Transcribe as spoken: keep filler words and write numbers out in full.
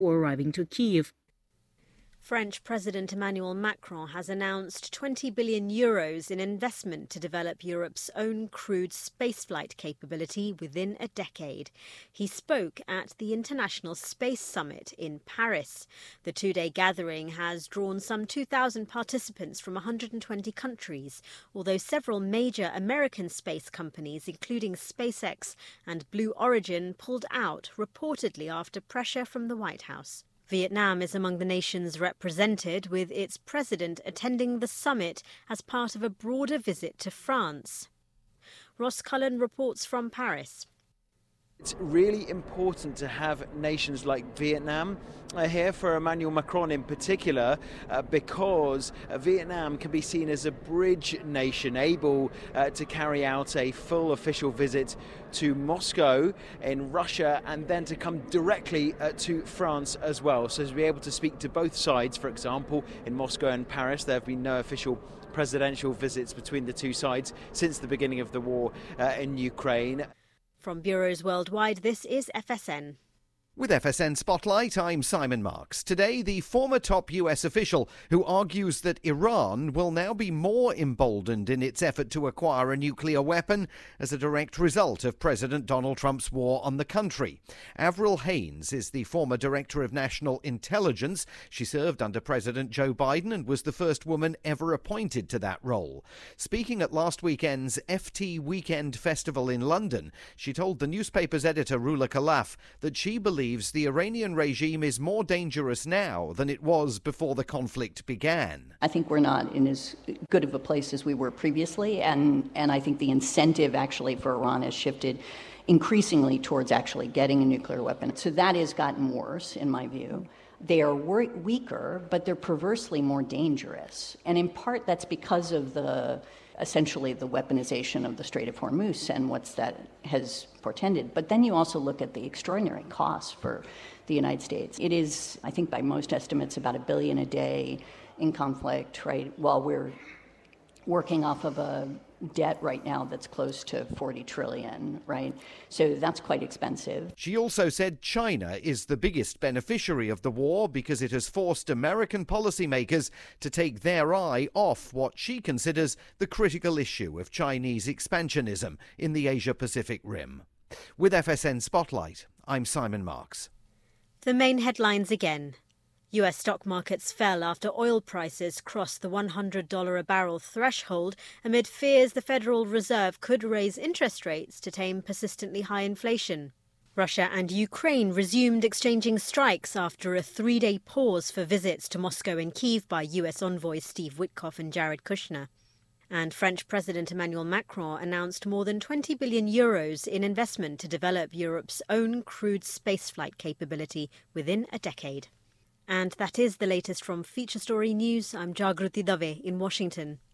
before arriving to Kyiv. French President Emmanuel Macron has announced twenty billion euros in investment to develop Europe's own crewed spaceflight capability within a decade. He spoke at the International Space Summit in Paris. The two-day gathering has drawn some two thousand participants from one hundred twenty countries, although several major American space companies, including SpaceX and Blue Origin, pulled out, reportedly after pressure from the White House. Vietnam is among the nations represented, with its president attending the summit as part of a broader visit to France. Ross Cullen reports from Paris. It's really important to have nations like Vietnam uh, here for Emmanuel Macron in particular, uh, because uh, Vietnam can be seen as a bridge nation able uh, to carry out a full official visit to Moscow in Russia and then to come directly uh, to France as well. So to be able to speak to both sides, for example, in Moscow and Paris, there have been no official presidential visits between the two sides since the beginning of the war uh, in Ukraine. From bureaus worldwide, this is F S N. With F S N Spotlight, I'm Simon Marks. Today, the former top U S official who argues that Iran will now be more emboldened in its effort to acquire a nuclear weapon as a direct result of President Donald Trump's war on the country. Avril Haines is the former Director of National Intelligence. She served under President Joe Biden and was the first woman ever appointed to that role. Speaking at last weekend's F T Weekend Festival in London, she told the newspaper's editor Rula Khalaf that she believes believes the Iranian regime is more dangerous now than it was before the conflict began. I think we're not in as good of a place as we were previously, and, and I think the incentive actually for Iran has shifted increasingly towards actually getting a nuclear weapon. So that has gotten worse, in my view. They are weaker, but they're perversely more dangerous. And in part, that's because of the essentially the weaponization of the Strait of Hormuz and what's that has portended. But then you also look at the extraordinary costs for the United States. It is, I think by most estimates, about a billion a day in conflict, right, while we're working off of a debt right now that's close to forty trillion, right? So that's quite expensive. She also said China is the biggest beneficiary of the war because it has forced American policymakers to take their eye off what she considers the critical issue of Chinese expansionism in the Asia-Pacific Rim. With F S N Spotlight, I'm Simon Marks. The main headlines again. U S stock markets fell after oil prices crossed the one hundred dollars a barrel threshold amid fears the Federal Reserve could raise interest rates to tame persistently high inflation. Russia and Ukraine resumed exchanging strikes after a three-day pause for visits to Moscow and Kyiv by U S envoys Steve Witkoff and Jared Kushner. And French President Emmanuel Macron announced more than twenty billion euros in investment to develop Europe's own crewed spaceflight capability within a decade. And that is the latest from Feature Story News. I'm Jagruti Dave in Washington.